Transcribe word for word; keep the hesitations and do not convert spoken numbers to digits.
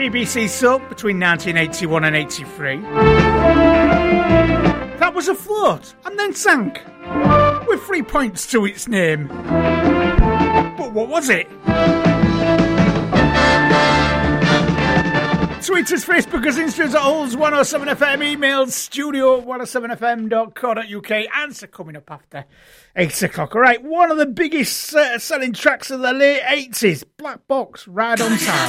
B B C soap between nineteen eighty-one and eighty-three. That was afloat and then sank, with three points to its name. But what was it? Tweet us, Facebook us, Instagrams at Olds one oh seven F M, emails studio at one oh seven f m dot co dot u k. Answer coming up after eight o'clock. All right, one of the biggest uh, selling tracks of the late eighties, Black Box, Ride on Time.